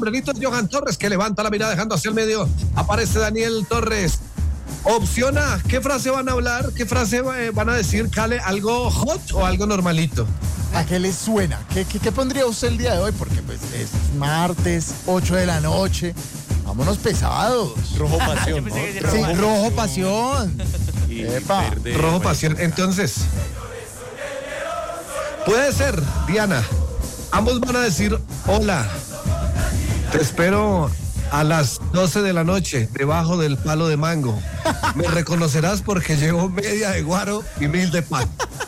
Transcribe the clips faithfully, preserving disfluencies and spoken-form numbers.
sombrerito es Johan Torres, que levanta la mirada dejando hacia el medio. Aparece Daniel Torres. Opción A, ¿qué frase van a hablar? ¿Qué frase eh, van a decir, Cale? ¿Algo hot o algo normalito? ¿A qué les suena? ¿Qué, qué, qué pondría usted el día de hoy? Porque pues es martes, ocho de la noche. Vámonos pesados. Rojo pasión, ¿no? Sí, rojo, rojo pasión. Y Epa, verde, rojo bueno. pasión. Entonces, puede ser, Diana. Ambos van a decir, hola, te espero a las doce de la noche, debajo del palo de mango. Me reconocerás porque llevo media de guaro y mil de pan.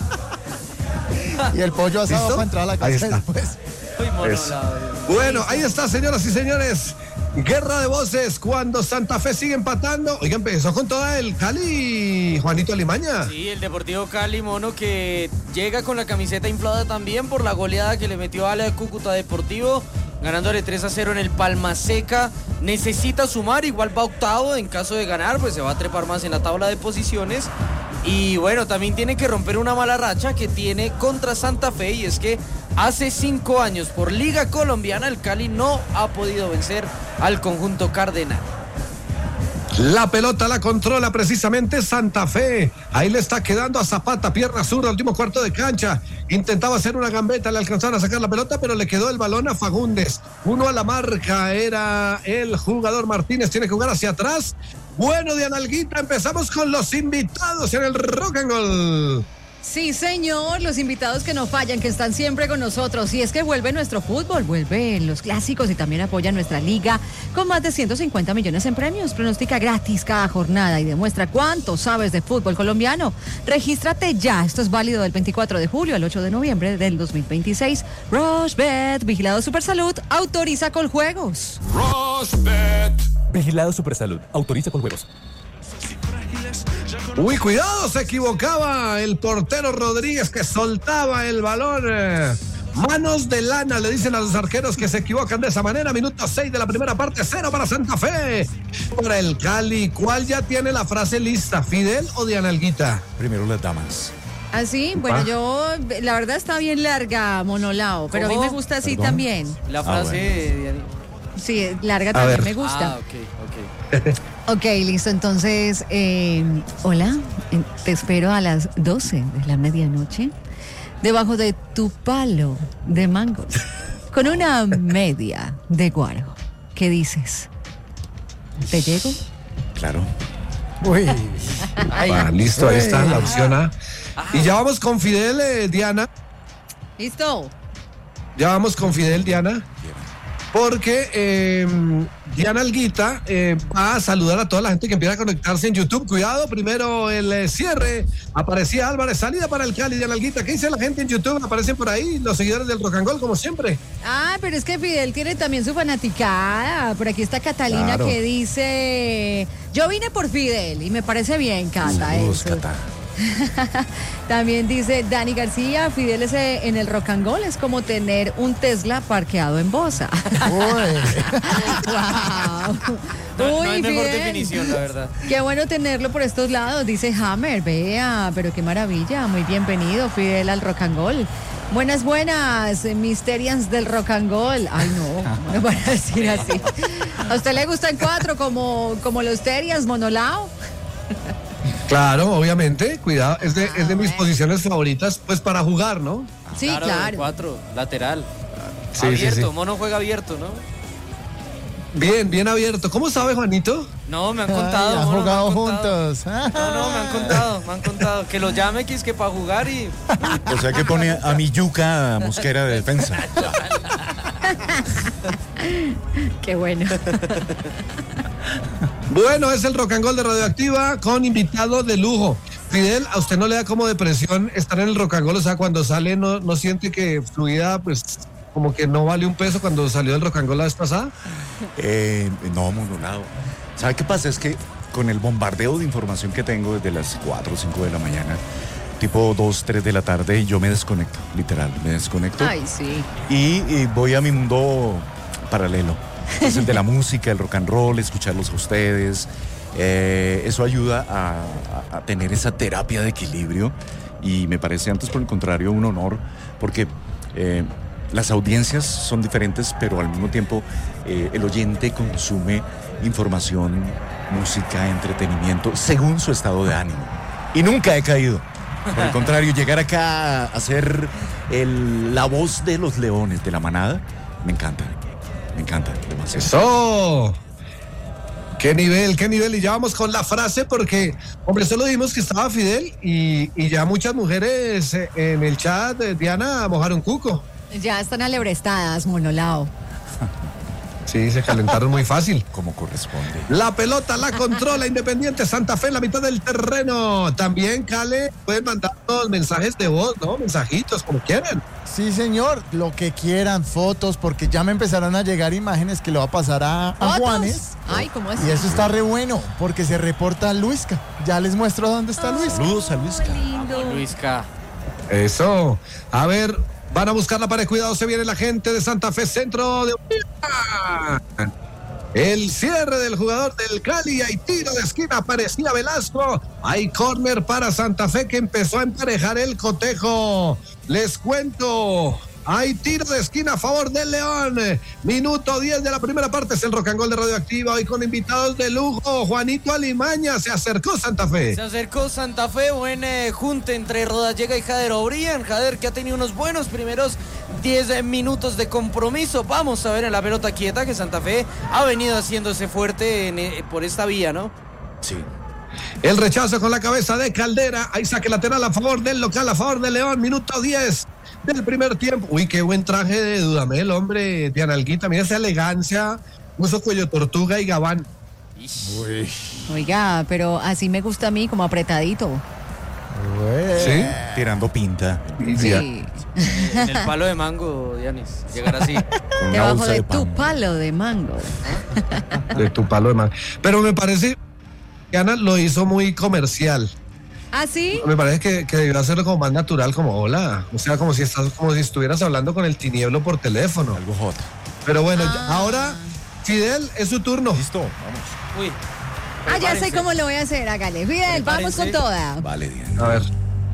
Y el pollo asado ¿Listo? para entrar a la Ahí casa está. después. Uy, mono, Eso. la- Bueno, ahí está, señoras y señores. Guerra de voces cuando Santa Fe sigue empatando. Oiga, empezó con toda el Cali, Juanito Alimaña. Sí, el Deportivo Cali, mono, que llega con la camiseta inflada también por la goleada que le metió a la Cúcuta Deportivo, ganándole tres a cero en el Palma Seca. Necesita sumar, igual va octavo. En caso de ganar, pues se va a trepar más en la tabla de posiciones. Y bueno, también tiene que romper una mala racha que tiene contra Santa Fe, y es que hace cinco años por Liga Colombiana el Cali no ha podido vencer al conjunto cardenal. La pelota la controla precisamente Santa Fe. Ahí le está quedando a Zapata, pierna zurda, último cuarto de cancha. Intentaba hacer una gambeta, le alcanzaron a sacar la pelota, pero le quedó el balón a Fagundes. Uno a la marca, era el jugador Martínez, tiene que jugar hacia atrás. Bueno, de Analguita, empezamos con los invitados en el Rock and Roll. Sí, señor, los invitados que no fallan, que están siempre con nosotros. Y es que vuelve nuestro fútbol, vuelven los clásicos y también apoya nuestra liga con más de ciento cincuenta millones en premios. Pronostica gratis cada jornada y demuestra cuánto sabes de fútbol colombiano. Regístrate ya, esto es válido del veinticuatro de julio al ocho de noviembre del dos mil veintiséis. Rushbet, Vigilado Supersalud, autoriza con juegos. Rushbet. Vigilado Supersalud. Autoriza con juegos. Uy, cuidado, se equivocaba el portero Rodríguez, que soltaba el balón. eh, Manos de lana, le dicen a los arqueros que se equivocan de esa manera. Minuto seis de la primera parte, cero para Santa Fe. Para el Cali, ¿cuál ya tiene la frase lista? ¿Fidel o de Analguita? Primero las damas. Así, bueno, yo, la verdad está bien larga, Monolao, pero a mí ¿Cómo? me gusta así Perdón. también. La Ah, frase bueno. de Diana. Sí, larga A también ver. me gusta. Ah, ok, ok. Ok, listo. Entonces, eh, hola, eh, te espero a las doce de la medianoche, debajo de tu palo de mangos, con una media de guaro. ¿Qué dices? ¿Te llego? Claro. Uy. Ah, listo, ahí está la Uy. opción A. Y ya vamos con Fidel, eh, Diana. ¿Listo? Ya vamos con Fidel, Diana. Porque eh, Diana Alguita eh, va a saludar a toda la gente que empieza a conectarse en YouTube. Cuidado, primero el eh, cierre. Aparecía Álvarez, salida para el Cali, Diana Alguita. ¿Qué dice la gente en YouTube? Aparecen por ahí los seguidores del Rock and Roll, como siempre. Ah, pero es que Fidel tiene también su fanaticada. Por aquí está Catalina, Claro. que dice, yo vine por Fidel y me parece bien, Cata. Saludos, eso. Cata. También dice Dani García, Fidel ese en el Rock and Roll es como tener un Tesla parqueado en Bosa. Uy. Wow. No, no Uy, hay mejor Fidel. definición, la verdad. Qué bueno tenerlo por estos lados, dice Hammer, vea, pero qué maravilla, muy bienvenido Fidel al Rock and Roll. Buenas, buenas, eh, Mysterians del Rock and Roll. Ay, no, no van a decir así. ¿A usted le gustan cuatro como, como los Terians, Monolao? Claro, obviamente, cuidado. Es de, Ah, es de mis bueno. posiciones favoritas, pues para jugar, ¿no? Sí, de claro. Cuatro, lateral. Sí, sí, abierto, sí. mono juega abierto, ¿no? Bien, bien abierto. ¿Cómo sabe, Juanito? No, me han Ay, contado. han mono, me jugado han contado. juntos. No, no, me han contado, me han contado. Que los llame X que para jugar y. O sea que pone a mi yuca a Mosquera de defensa. Qué bueno. Bueno, es el Rock and Roll de Radioactiva con invitado de lujo. Fidel, ¿a usted no le da como depresión estar en el Rock and Roll? O sea, cuando sale, ¿no, no siente que su vida, pues, como que no vale un peso cuando salió del Rock and Roll la vez pasada? Eh, no, monolado. ¿Sabe qué pasa? Es que con el bombardeo de información que tengo desde las cuatro o cinco de la mañana, tipo dos, tres de la tarde, yo me desconecto, literal, me desconecto. Ay, sí. Y, y voy a mi mundo paralelo. Es el de la música, el rock and roll, escucharlos a ustedes. Eh, eso ayuda a, a- a tener esa terapia de equilibrio y me parece antes por el contrario un honor porque eh, las audiencias son diferentes, pero al mismo tiempo eh, el oyente consume información, música, entretenimiento, según su estado de ánimo. Y nunca he caído. Por el contrario, llegar acá a ser el, la voz de los leones de la manada, me encanta. Me encanta demasiado. ¡Eso! ¡Qué nivel, qué nivel! Y ya vamos con la frase porque, hombre, solo dijimos que estaba Fidel y, y ya muchas mujeres eh, en el chat de Diana mojaron cuco. Ya están alebrestadas, monolao. Sí, se calentaron muy fácil. Como corresponde. La pelota la controla Independiente Santa Fe en la mitad del terreno. También, Cale, pueden mandarnos mensajes de voz, ¿no? Mensajitos, como quieran. Sí, señor, lo que quieran, fotos, porque ya me empezaron a llegar imágenes que le va a pasar a, a ¿Fotos? Juanes. Ay, ¿cómo es? Y eso está re bueno, porque se reporta Luisca. Ya les muestro dónde está Luisca. Saludos a Luisca. lindo. Luisca. Eso. A ver, van a buscar la pared. Cuidado, se viene la gente de Santa Fe, centro de... El cierre del jugador del Cali. Hay tiro de esquina, aparecía Velasco. Hay córner para Santa Fe que empezó a emparejar el cotejo. Les cuento. Hay tiro de esquina a favor del León. Minuto diez de la primera parte. Es el Rock and Roll de Radioactiva. Hoy con invitados de lujo. Juanito Alimaña. Se acercó Santa Fe. Se acercó Santa Fe. Buen eh, junte entre Rodallega y Jader O'Brien. Jader que ha tenido unos buenos primeros diez minutos de compromiso. Vamos a ver en la pelota quieta que Santa Fe ha venido haciéndose fuerte en, eh, por esta vía, ¿no? Sí. El rechazo con la cabeza de Caldera. Hay saque lateral a favor del local, a favor del León. Minuto diez del primer tiempo. Uy, qué buen traje de Dudamel, hombre. Diana Alguita, mira esa elegancia. Uso cuello tortuga y gabán. Uy. Oiga, pero así me gusta a mí, como apretadito. ¿Sí? Tirando pinta. Sí. En el palo de mango, Dianis. Llegar así. Con una Debajo bolsa de, de tu pan. palo de mango. De tu palo de man. Pero me parece que Ana lo hizo muy comercial. ¿Ah, sí? Me parece que, que debió hacerlo como más natural, como hola. O sea, como si estás, como si estuvieras hablando con el tinieblo por teléfono. Algo hot. Pero bueno, Ah. ya- ahora, Fidel, es su turno. Listo, vamos. Uy. Ah, ya sé Prepárense. cómo lo voy a hacer, hágale. Fidel, vamos con Prepárense. toda. Vale, Diana. A ver.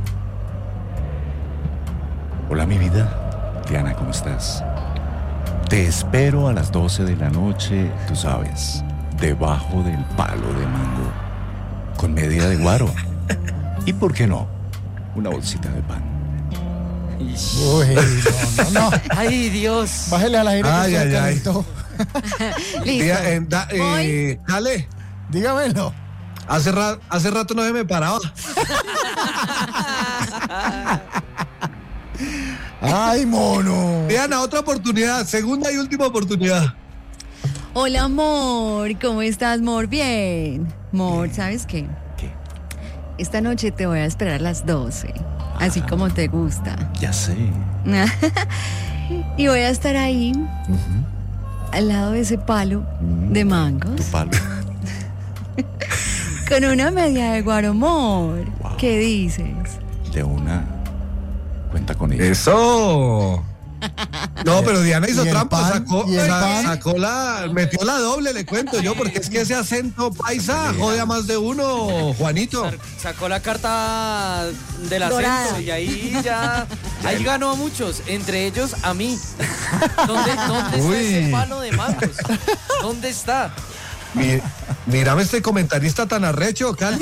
Hola, mi vida. Diana, ¿cómo estás? Te espero a las doce de la noche, tú sabes, debajo del palo de mango, con media de guaro. ¿Y por qué no? Una bolsita de pan. Uy, no, no, no. Ay, Dios. Bájele al aire Ay, que ay, usted ay. calentó. Listo. Día- eh, da- eh, Dale, Dígamelo. hace, ra- hace rato no se me paraba. Ay, mono. Diana, otra oportunidad, segunda y última oportunidad. Hola, amor. ¿Cómo estás, amor? Bien. Amor, ¿sabes qué? ¿Qué? Esta noche te voy a esperar a las doce. Así como te gusta. Ya sé. Y voy a estar ahí, al lado de ese palo de mangos, Tu palo. con una media de guaromor. Wow. ¿Qué dices? De una. Cuenta con ella. Eso. No, pero Diana hizo ¿Y el trampa, pan? sacó, ¿Y el sa- pan? sacó la, metió la doble, le cuento yo, porque es que ese acento paisa jode a más de uno, Juanito. Sar- Sacó la carta del acento Dorada. y ahí ya, ahí ganó a muchos, entre ellos a mí. ¿Dónde, dónde está Uy. ese palo de mangos? ¿Dónde está? Mi- mírame este comentarista tan arrecho, Cali.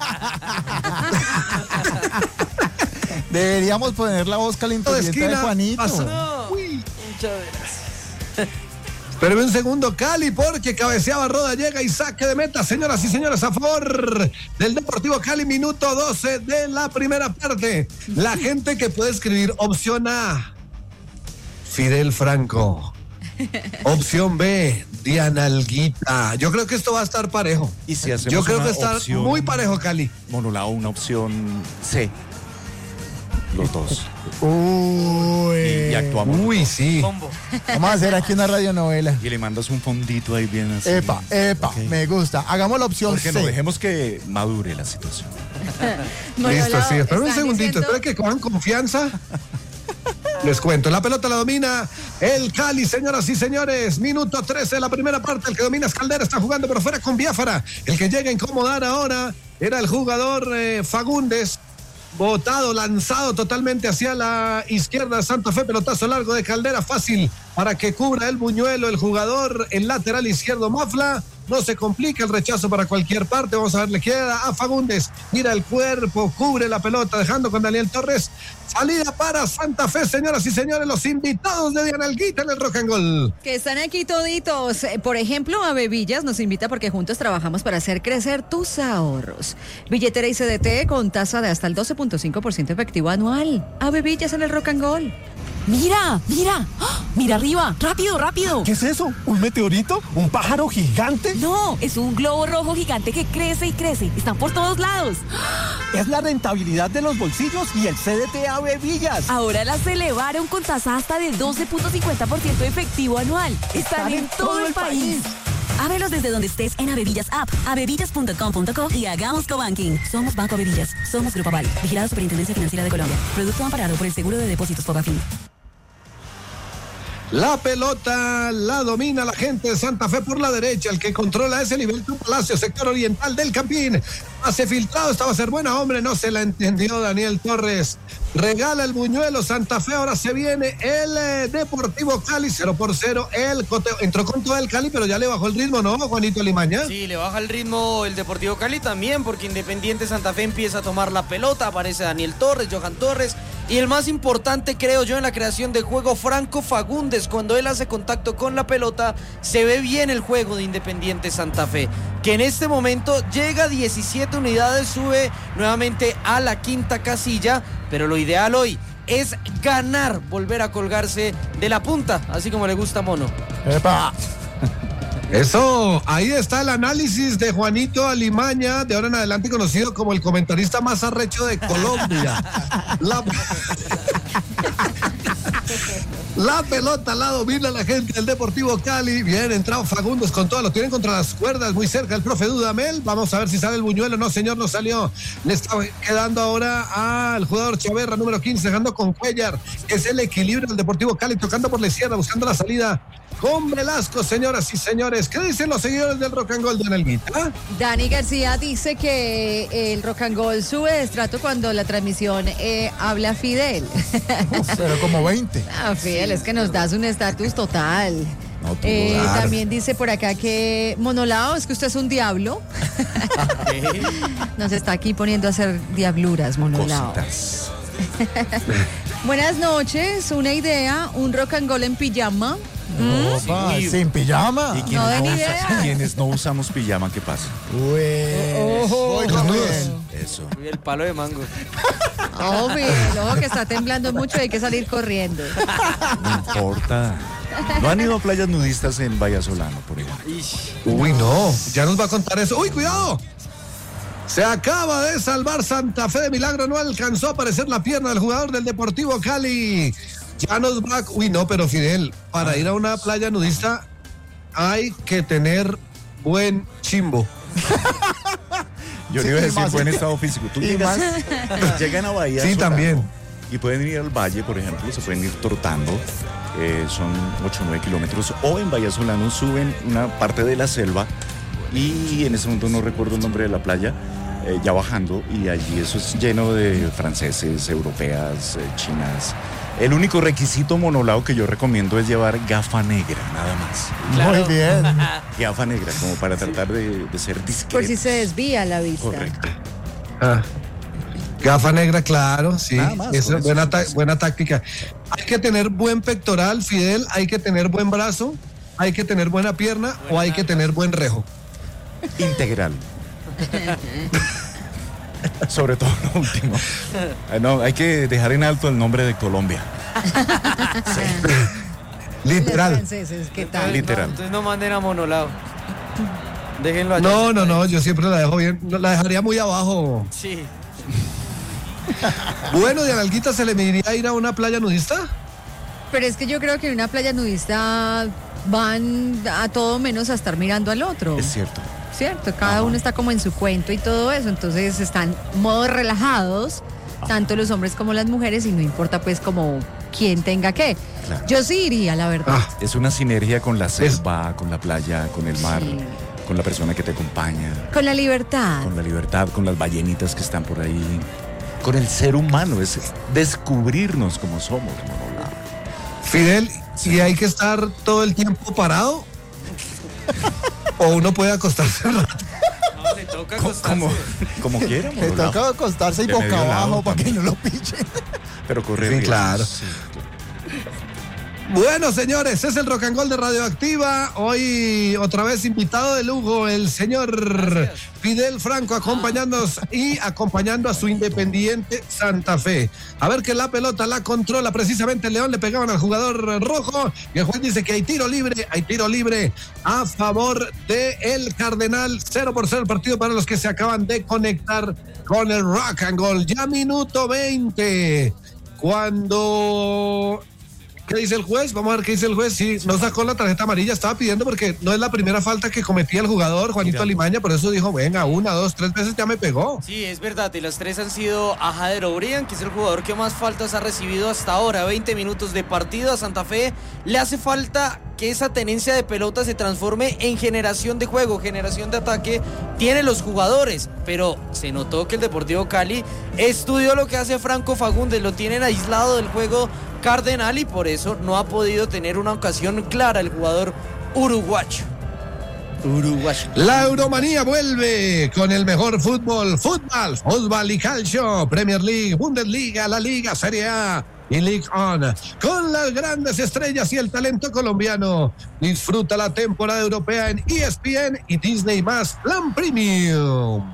Deberíamos poner la voz De calenturienta de esquina, Juanito. pasó. No, muchas gracias. Espérame un segundo, Cali, porque cabeceaba Roda, llega y saque de meta, señoras y señores, a favor del Deportivo Cali, minuto doce de la primera parte. La gente que puede escribir opción A, Fidel Franco. Opción B, Diana Alguita. Yo creo que esto va a estar parejo. Y si hacemos Yo creo una que está opción- muy parejo, Cali. Monolao, una opción C. Los dos. Uy. Y, y actuamos. Uy, sí. Combo. Vamos a hacer aquí una radionovela. Y le mandas un fondito ahí bien así. Epa, epa, Ok. me gusta. Hagamos la opción Porque C. no, dejemos que madure la situación. Listo, sí. Espera un ¿están segundito, diciendo? espera que cojan confianza. Les cuento, la pelota la domina el Cali, señoras y señores. Minuto trece de la primera parte. El que domina es Caldera, está jugando por fuera con Biafara. El que llega a incomodar ahora era el jugador eh, Fagundes. botado, lanzado totalmente hacia la izquierda Santa Fe, pelotazo largo de Caldera, fácil para que cubra el buñuelo el jugador, el lateral izquierdo Mafla. No se complica el rechazo para cualquier parte. Vamos a ver, le queda a Fagundes. Mira el cuerpo, cubre la pelota, dejando con Daniel Torres. Salida para Santa Fe, señoras y señores, los invitados de Diana Alguita en el Rock and Roll. Que están aquí toditos. Por ejemplo, Avevillas nos invita porque juntos trabajamos para hacer crecer tus ahorros. Billetera y C D T con tasa de hasta el doce punto cinco por ciento efectivo anual. Avevillas en el Rock and Roll. Mira, mira, ¡ah! Mira arriba, rápido, rápido. ¿Qué es eso? ¿Un meteorito? ¿Un pájaro gigante? No, es un globo rojo gigante que crece y crece. Están por todos lados. Es la rentabilidad de los bolsillos y el C D T Avevillas. Ahora las elevaron con tasa hasta del doce punto cincuenta por ciento efectivo anual. Están, Están en, en todo, todo el país. país. Ábrelos desde donde estés en Avevillas App, avevillas punto com punto co y hagamos cobanking. Somos Banco Avevillas, somos Grupo Aval, vigilado Superintendencia Financiera de Colombia. Producto amparado por el Seguro de Depósitos Fogafín. La pelota la domina la gente de Santa Fe por la derecha. El que controla es el Heriberto Palacio, sector oriental del Campín. Pase filtrado, esta va a ser buena, hombre, no se la entendió Daniel Torres. Regala el buñuelo Santa Fe, ahora se viene el eh, Deportivo Cali, cero por cero, el coteo. Entró con todo el Cali, pero ya le bajó el ritmo, ¿no, Juanito Limaña? Sí, le baja el ritmo el Deportivo Cali también, porque Independiente Santa Fe empieza a tomar la pelota, aparece Daniel Torres, Johan Torres, y el más importante, creo yo, en la creación de juego, Franco Fagundes. Cuando él hace contacto con la pelota, se ve bien el juego de Independiente Santa Fe, que en este momento llega a diecisiete unidades, sube nuevamente a la quinta casilla, pero lo ideal hoy es ganar, volver a colgarse de la punta, así como le gusta a Mono. ¡Epa! Eso, ahí está el análisis de Juanito Alimaña, de ahora en adelante conocido como el comentarista más arrecho de Colombia. La... La pelota la domina la gente del Deportivo Cali. Bien, entrado Fagundes con todo, lo tienen contra las cuerdas, muy cerca el profe Dudamel. Vamos a ver si sale el buñuelo. No, señor, no salió. Le está quedando ahora al jugador Chaverra, número quince, dejando con Cuellar, que es el equilibrio del Deportivo Cali, tocando por la izquierda, buscando la salida con Velasco, señoras y señores. ¿Qué dicen los seguidores del Rock and Roll de Analguita? Dani García dice que el Rock and Roll sube de estrato cuando la transmisión eh, habla Fidel. Pero como veinte. Ah, Fidel, es que nos das un estatus total. No, eh, también dice por acá que Monolao, es que usted es un diablo. Nos está aquí poniendo a hacer diabluras, Monolao. Cositas. Buenas noches, una idea, un rock and roll en pijama. No, pa, Sí. sin pijama. ¿Y quienes No den no, usa- idea. quienes no usamos pijama, qué pasa? Pues, voy con él. Eso. Uy, el palo de mango. Oh, Fidel, ojo que está temblando mucho y hay que salir corriendo. No importa. ¿No han ido a playas nudistas en Vallasolano, por ejemplo? Uy, no, ya nos va a contar eso. ¡Uy, cuidado! Se acaba de salvar Santa Fe de milagro, no alcanzó a aparecer la pierna del jugador del Deportivo Cali. Ya nos va... Uy, no, pero Fidel, para ir a una playa nudista hay que tener buen chimbo. Yo Sí, le iba a y decir más- buen estado físico. Tú y llegas, llegan a Bahía Sí, Solano también. Y pueden ir al valle, por ejemplo, se pueden ir trotando. Eh, son ocho o nueve kilómetros. O en Bahía Solano suben una parte de la selva. Y en ese momento no recuerdo el nombre de la playa. Eh, ya bajando. Y allí eso es lleno de franceses, europeas, eh, chinas. El único requisito monolao que yo recomiendo es llevar gafa negra, nada más. Claro. Muy bien. Gafa negra, como para tratar de, de ser discreto. Por si se desvía la vista. Correcto. Ah. Gafa negra, claro, sí. Nada más, Esa con es eso. buena, ta- buena táctica. Hay que tener buen pectoral, Fidel, hay que tener buen brazo, hay que tener buena pierna o hay que tener buen rejo. Integral. Sobre todo lo último. Ah, no, hay que dejar en alto el nombre de Colombia. Los Literal. franceses, ¿qué tal? Literal. Entonces no manden a Monolao. Déjenlo allá. No, no, no, yo siempre la dejo bien, la dejaría muy abajo. Sí. Bueno, de Analguita se le mediría ir a una playa nudista. Pero es que yo creo que en una playa nudista van a todo menos a estar mirando al otro. Es cierto. Cierto, cada uno está como en su cuento y todo eso, entonces están modos relajados, tanto los hombres como las mujeres, y no importa pues como quién tenga qué. Claro. Yo sí iría, la verdad. Ah, Es una sinergia con la selva, con la playa, con el mar, Sí. con la persona que te acompaña, Con la libertad. con la libertad, con las ballenitas que están por ahí. con el ser humano, es descubrirnos como somos, Monolao. Fidel, ¿y hay que estar todo el tiempo parado? ¿O uno puede acostarse un rato? No, le toca acostarse. Como, como quiera, Le Monolao. toca acostarse y De boca medio lado abajo para que también. no lo pichen. Pero correr Sí, bien. claro. Sí, claro. Bueno, señores, es el Rock and Roll de Radioactiva. Hoy otra vez invitado de lujo el señor Fidel Franco acompañándonos y acompañando a su Independiente Santa Fe. A ver que la pelota la controla precisamente el León, le pegaban al jugador rojo y el juez dice que hay tiro libre, hay tiro libre a favor de el Cardenal. Cero por cero el partido para los que se acaban de conectar con el Rock and Roll. Ya minuto veinte. Cuando... ¿Qué dice el juez? Vamos a ver qué dice el juez. Sí, no sacó la tarjeta amarilla, estaba pidiendo porque no es la primera falta que cometía el jugador, Juanito Alimaña, por eso dijo, venga, una, dos, tres veces ya me pegó. Sí, es verdad, y las tres han sido a Jader O'Brien, que es el jugador que más faltas ha recibido hasta ahora. veinte minutos de partido. A Santa Fe le hace falta que esa tenencia de pelota se transforme en generación de juego, generación de ataque. Tiene los jugadores, pero se notó que el Deportivo Cali estudió lo que hace Franco Fagundes, lo tienen aislado del juego Cardenal y por eso no ha podido tener una ocasión clara el jugador uruguayo. Uruguayo. La Euromanía vuelve con el mejor fútbol, fútbol, fútbol y calcio, Premier League, Bundesliga, la Liga, Serie A y League On, con las grandes estrellas y el talento colombiano. Disfruta la temporada europea en E S P N y Disney más Plan Premium.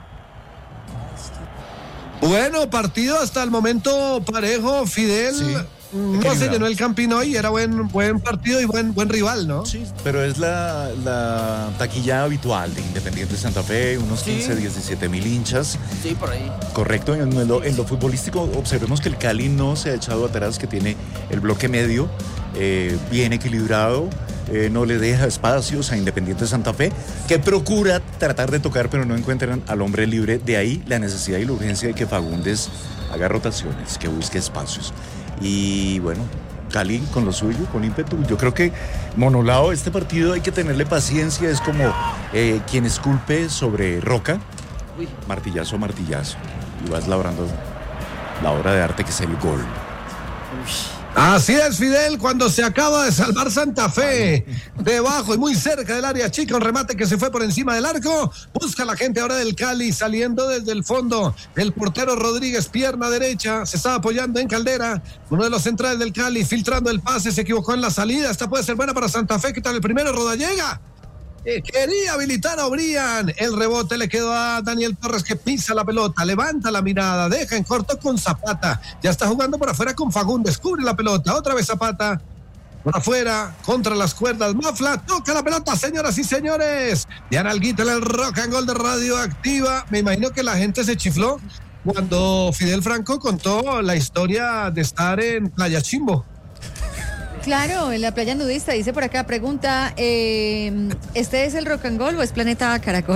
Bueno, partido hasta el momento parejo, Fidel. Sí. No se llenó el Campín hoy, era buen, buen partido y buen, buen rival, ¿no? Sí, pero es la, la taquilla habitual de Independiente Santa Fe, unos quince, diecisiete mil hinchas. Sí, por ahí. Correcto, en lo, en lo futbolístico observemos que el Cali no se ha echado atrás, que tiene el bloque medio eh, bien equilibrado, eh, no le deja espacios a Independiente Santa Fe, que procura tratar de tocar pero no encuentran al hombre libre. De ahí la necesidad y la urgencia de que Fagundes haga rotaciones, que busque espacios. Y bueno, Cali con lo suyo, con ímpetu. Yo creo que Monolao, este partido hay que tenerle paciencia, es como eh, quien esculpe sobre roca, Uy. martillazo, martillazo, y vas labrando la obra de arte que es el gol. Uy. Así es, Fidel, cuando se acaba de salvar Santa Fe, debajo y muy cerca del área chica, un remate que se fue por encima del arco, busca la gente ahora del Cali, saliendo desde el fondo, el portero Rodríguez, pierna derecha, se estaba apoyando en Caldera, uno de los centrales del Cali, filtrando el pase, se equivocó en la salida, esta puede ser buena para Santa Fe, ¿qué tal el primero? Rodallega. Eh, quería habilitar a O'Brien, el rebote le quedó a Daniel Torres que pisa la pelota, levanta la mirada, deja en corto con Zapata, ya está jugando por afuera con Fagundes, cubre la pelota, otra vez Zapata, por afuera, contra las cuerdas, Mafla, toca la pelota, señoras y señores, Diana Alguita en el Rock and Roll de Radioactiva. Me imagino que la gente se chifló cuando Fidel Franco contó la historia de estar en Playa Chimbo. Claro, en la playa nudista, dice por acá, pregunta, eh, ¿este es el Rock and Roll o es Planeta Caracol?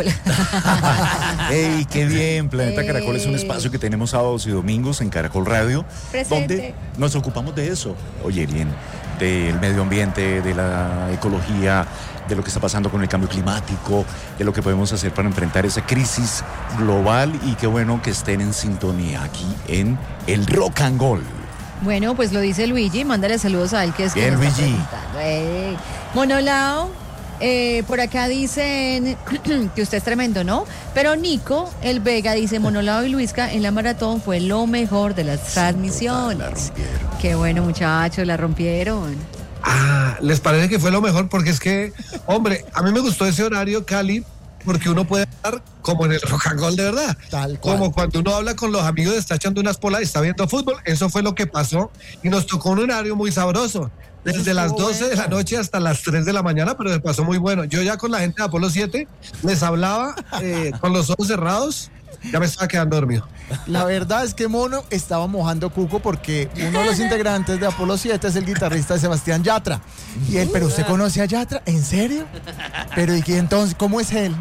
¡Ey, qué bien! Planeta Ey. Caracol es un espacio que tenemos sábados y domingos en Caracol Radio, Presente. donde nos ocupamos de eso. Oye, bien, del medio ambiente, de la ecología, de lo que está pasando con el cambio climático, de lo que podemos hacer para enfrentar esa crisis global, y qué bueno que estén en sintonía aquí en el Rock and Roll. Bueno, pues lo dice Luigi, mándale saludos a él que es Bien, quien está Luigi. preguntando. Ey. Monolao, eh, por acá dicen que usted es tremendo, ¿no? Pero Nico, el Vega, dice, Monolao y Luisca en la maratón fue lo mejor de las transmisiones. Total, la rompieron. Qué bueno, muchachos, la rompieron. Ah, ¿les parece que fue lo mejor? Porque es que, hombre, a mí me gustó ese horario, Cali, porque uno puede hablar como en el Rock and Roll de verdad. Tal cual. Como cuando uno habla con los amigos, está echando unas polas y está viendo fútbol. Eso fue lo que pasó y nos tocó un horario muy sabroso. Desde Estuvo las doce de la bueno. noche hasta las tres de la mañana, pero se pasó muy bueno. Yo ya con la gente de Apolo siete les hablaba eh, con los ojos cerrados, ya me estaba quedando dormido. La verdad es que Mono estaba mojando cuco porque uno de los integrantes de Apolo siete es el guitarrista de Sebastián Yatra. Y él, ¿pero usted conoce a Yatra? ¿En serio? Pero ¿y qué entonces? ¿Cómo es él?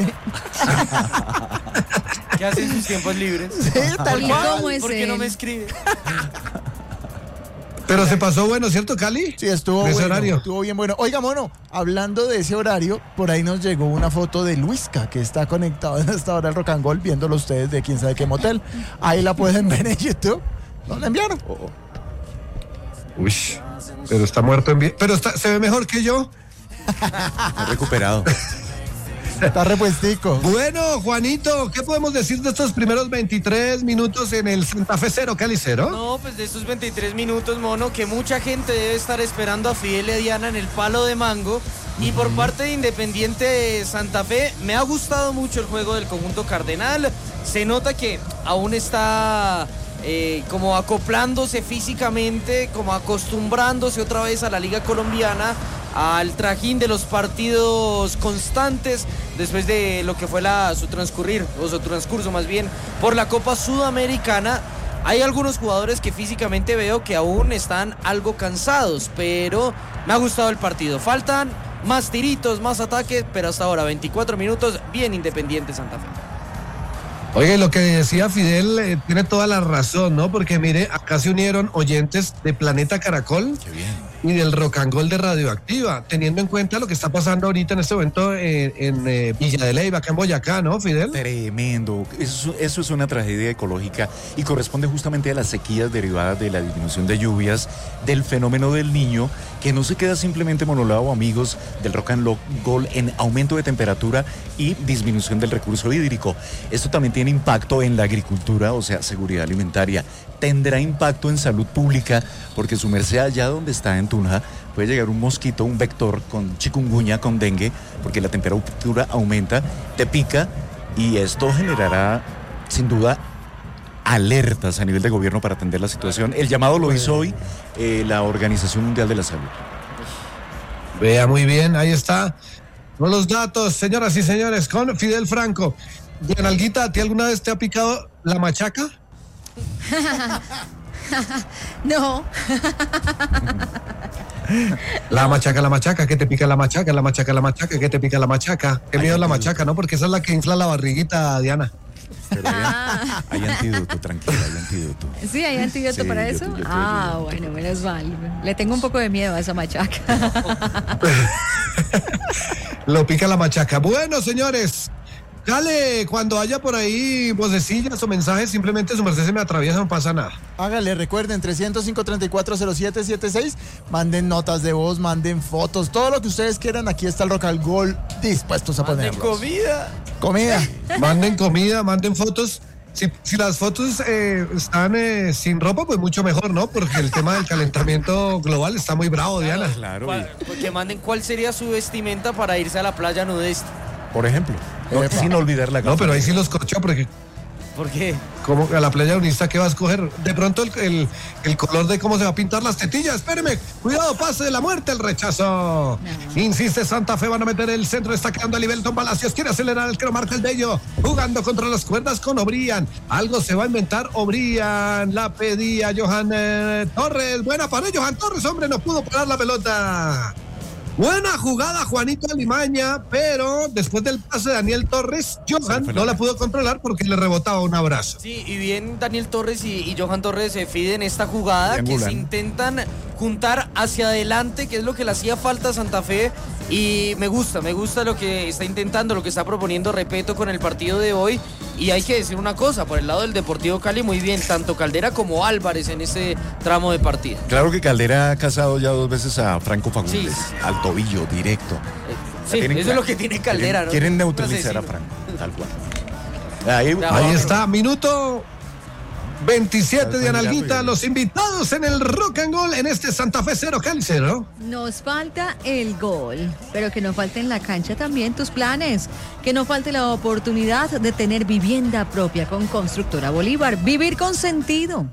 ¿Qué hace en sus tiempos libres? Sí, tal ¿Y cual. cómo es ¿Por qué no él? me escribe? Pero se pasó bueno, ¿cierto, Cali? Sí, estuvo Ese bueno, horario. estuvo bien bueno. Oiga, mono, hablando de ese horario, por ahí nos llegó una foto de Luisca, que está conectado en esta hora del Rock and Roll, viéndolo ustedes de quién sabe qué motel. Ahí la pueden ver en YouTube. ¿No la enviaron? Oh, oh. Uy, pero está muerto en vida. Pero está, se ve mejor que yo. Está recuperado. Está repuestico. Bueno, Juanito, ¿qué podemos decir de estos primeros veintitrés minutos en el Santa Fe cero, Cali cero? No, pues de estos veintitrés minutos, mono, que mucha gente debe estar esperando a Fidel y a Diana en el palo de mango. Y por parte de Independiente Santa Fe, me ha gustado mucho el juego del conjunto cardenal. Se nota que aún está eh, como acoplándose físicamente, como acostumbrándose otra vez a la Liga Colombiana, al trajín de los partidos constantes después de lo que fue la, su transcurrir, o su transcurso más bien, por la Copa Sudamericana. Hay algunos jugadores que físicamente veo que aún están algo cansados, pero me ha gustado el partido. Faltan más tiritos, más ataques, pero hasta ahora veinticuatro minutos, bien Independiente Santa Fe. Oye, lo que decía Fidel eh, tiene toda la razón, ¿no? Porque mire, acá se unieron oyentes de Planeta Caracol. Qué bien. Y del Rock and Roll de Radioactiva, teniendo en cuenta lo que está pasando ahorita en este momento en, en eh, Villa de Leyva, acá en Boyacá, ¿no, Fidel? Tremendo. Eso, eso es una tragedia ecológica y corresponde justamente a las sequías derivadas de la disminución de lluvias, del fenómeno del Niño, que no se queda simplemente monolado, amigos del Rock and Roll, en aumento de temperatura y disminución del recurso hídrico. Esto también tiene impacto en la agricultura, o sea, seguridad alimentaria. Tendrá impacto en salud pública, porque su merced allá donde está en Tunja puede llegar un mosquito, un vector con chikungunya, con dengue, porque la temperatura aumenta, te pica y esto generará sin duda alertas a nivel de gobierno para atender la situación. El llamado lo hizo hoy eh, la Organización Mundial de la Salud. Vea, muy bien, ahí está. Con los datos, señoras y señores, con Fidel Franco. Diana Alguita, ¿a ti alguna vez te ha picado la machaca? No. La machaca, la machaca, ¿qué te pica la machaca? La machaca, la machaca, ¿qué te pica la machaca? Qué miedo la machaca, ¿no? Porque esa es la que infla la barriguita, Diana. Pero hay, hay antídoto, tranquila, hay antídoto. Sí, hay antídoto Sí, para yo eso. te- yo te ah, ayudo, no te bueno, menos mal. Le tengo un poco de miedo a esa machaca. Lo pica la machaca. Bueno, señores, Cale, cuando haya por ahí vocecillas o mensajes, simplemente su merced se me atraviesa, no pasa nada. Hágale, recuerden, trescientos cinco, treinta y cuatro, cero siete siete seis. Manden notas de voz, manden fotos, todo lo que ustedes quieran. Aquí está el Rock and Roll dispuestos a Manden ponerlos. comida. Comida. Manden comida, manden fotos. Si, si las fotos eh, están eh, sin ropa, pues mucho mejor, ¿no? Porque el tema del calentamiento global está muy bravo, Diana. Claro, ¿Cuál- Que manden cuál sería su vestimenta para irse a la playa nudista. y, por ejemplo, no, Epa. sin olvidar la No, pero ahí sí los corchó, porque ¿Por qué? como a la playa unista, ¿qué va a escoger? De pronto el, el, el color de cómo se va a pintar las tetillas. Espéreme, cuidado, pase de la muerte, el rechazo. Insiste Santa Fe, van a meter el centro, está quedando a Libelton Palacios, quiere acelerar el que lo marca el Bello, jugando contra las cuerdas con Obrian. Algo se va a inventar Obrian, la pedía Johan eh, Torres. Buena para Johan Torres, hombre, no pudo parar la pelota. Buena jugada Juanito Alimaña, pero después del pase de Daniel Torres, Johan no la pudo controlar porque le rebotaba un abrazo. Sí, y bien Daniel Torres y, y Johan Torres se fiden esta jugada que Triangulan. se intentan juntar hacia adelante, que es lo que le hacía falta a Santa Fe. Y me gusta, me gusta lo que está intentando, lo que está proponiendo Repeto con el partido de hoy. Y hay que decir una cosa, por el lado del Deportivo Cali, muy bien, tanto Caldera como Álvarez en ese tramo de partido. Claro que Caldera ha casado ya dos veces a Franco Fagundes, Sí. al tobillo, directo. Sí, Tienen eso es claro. lo que tiene Caldera, Quieren, ¿no? quieren Un neutralizar a asesino. Franco, tal cual. Ahí, Ya, Ahí bueno. está, minuto veintisiete de Está Analguita, mirando, los invitados en el Rock and Roll en este Santa Fe cero Cali cero. Nos falta el gol, pero que no falte en la cancha también tus planes, que no falte la oportunidad de tener vivienda propia con Constructora Bolívar, vivir con sentido.